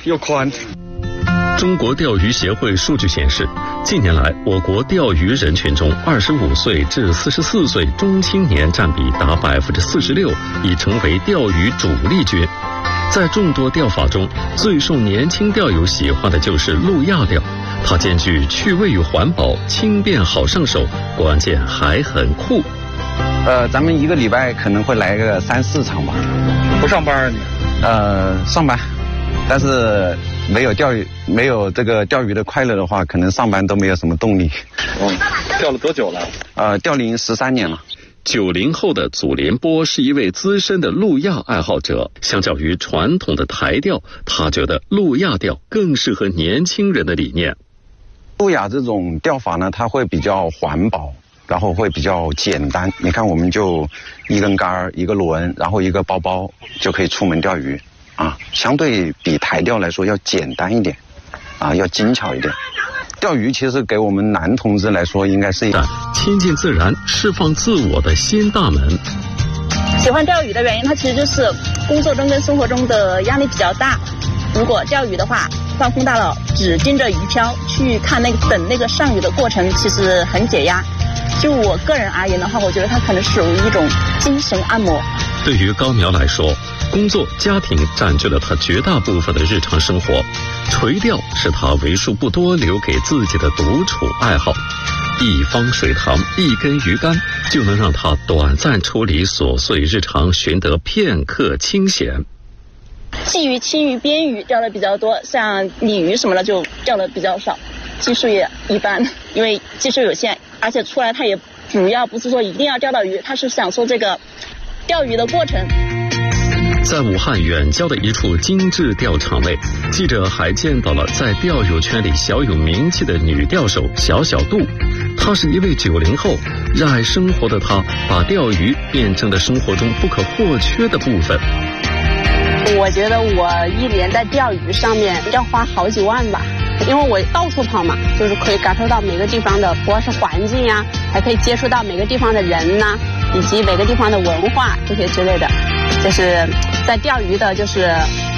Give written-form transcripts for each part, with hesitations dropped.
又宽。 中国钓鱼协会数据显示，近年来我国钓鱼人群中25岁至44岁中青年占比达46%，已成为钓鱼主力军。在众多钓法中，最受年轻钓友喜欢的就是路亚钓，它兼具趣味与环保，轻便好上手，关键还很酷。 咱们一个礼拜可能会来个3、4场吧。 不上班啊你？ 上班，但是没有这个钓鱼的快乐的话，可能上班都没有什么动力。 钓了多久了？ 钓龄13年了。 90后的祖林波是一位资深的路亚爱好者，相较于传统的台钓，他觉得路亚钓更适合年轻人的理念。 路亚这种钓法呢，它会比较环保，然后会比较简单。你看，我们就一根竿、一个轮，然后一个包包就可以出门钓鱼啊，相对比台钓来说要简单一点啊，要精巧一点。钓鱼其实给我们男同志来说，应该是一个亲近自然、释放自我的新大门。 喜欢钓鱼的原因，它其实就是工作中跟生活中的压力比较大。如果钓鱼的话，放空大脑，只盯着鱼漂去看等那个上鱼的过程，其实很解压。就我个人而言的话，我觉得它可能属于一种精神按摩。 对于高苗来说，工作、家庭占据了他绝大部分的日常生活，垂钓是他为数不多留给自己的独处爱好。一方水塘，一根鱼竿，就能让他短暂处理琐碎日常，寻得片刻清闲。 鲫鱼、青鱼、边鱼钓的比较多，像鲤鱼什么的就钓的比较少，技术也一般，因为技术有限，而且出来它也主要不是说一定要钓到鱼，它是享受这个钓鱼的过程。 在武汉远郊的一处精致钓场内，记者还见到了在钓友圈里小有名气的女钓手小小杜。她是一位90后，热爱生活的她把钓鱼变成了生活中不可或缺的部分。 我觉得我一年在钓鱼上面要花好几万吧，因为我到处跑嘛，就是可以感受到每个地方的不管是环境呀，还可以接触到每个地方的人呐，以及每个地方的文化这些之类的。就是在钓鱼的就是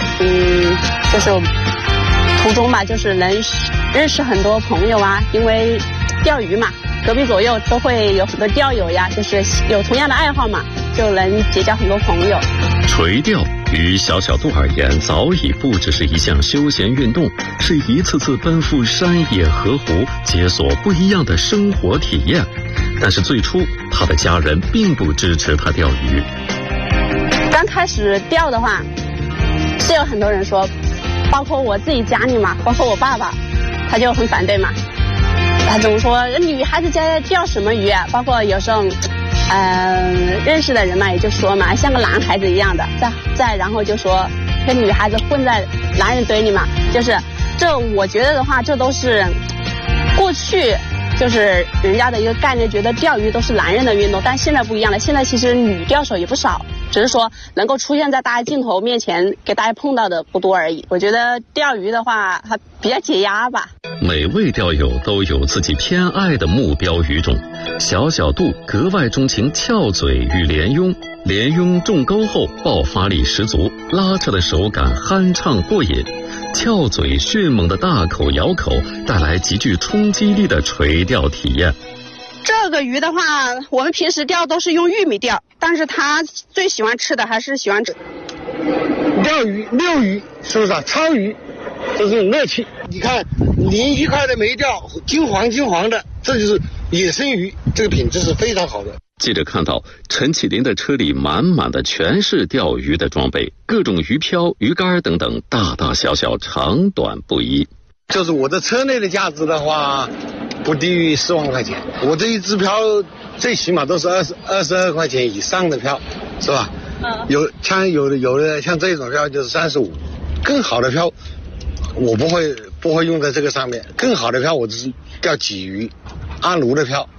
途中吧，就是能认识很多朋友啊，因为钓鱼嘛，隔壁左右都会有很多钓友呀，就是有同样的爱好嘛，就能结交很多朋友。 垂钓于小小杜而言，早已不只是一项休闲运动，是一次次奔赴山野河湖，解锁不一样的生活体验。但是最初，他的家人并不支持他钓鱼。 刚开始钓的话，是有很多人说，包括我自己家里嘛，包括我爸爸，他就很反对嘛。他总说女孩子家钓什么鱼啊？包括有时候，认识的人嘛，也就说嘛，像个男孩子一样的，然后就说跟女孩子混在男人堆里嘛，就是这，我觉得的话，这都是过去就是人家的一个概念，觉得钓鱼都是男人的运动，但现在不一样了，现在其实女钓手也不少。只是说能够出现在大家镜头面前给大家碰到的不多而已。我觉得钓鱼的话还比较解压吧。 每位钓友都有自己偏爱的目标鱼种，小小杜格外钟情翘嘴与连拥。连拥中钩后爆发力十足，拉扯的手感酣畅过瘾，翘嘴迅猛的大口咬口带来极具冲击力的垂钓体验。 这个鱼的话，我们平时钓都是用玉米钓，但是他最喜欢吃的还是喜欢吃钓鱼、遛鱼，是不是啊？抄鱼，这是乐趣。你看，鳞一块都没掉，金黄的，这就是野生鱼，这个品质是非常好的。 记者看到陈启林的车里满满的全是钓鱼的装备，各种鱼漂、鱼竿等等，大大小小，长短不一。 就是我的车内的价值的话，不低于4万块钱。我这一支漂最起码都是22块钱以上的漂，是吧？有的像这种漂就是35，更好的漂我不会用在这个上面。更好的漂我只是钓鲫鱼，安炉的漂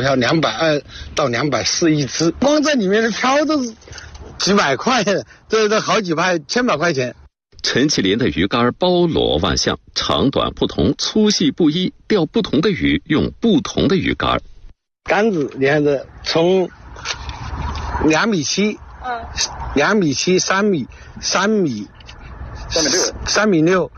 220到240一只，光在里面的漂都是几百块，这好几百千把块钱。 陈启林的鱼竿包罗万象，长短不同，粗细不一，钓不同的鱼用不同的鱼竿。 杆子你看这从2.7米，2.7米、3米、3.6米。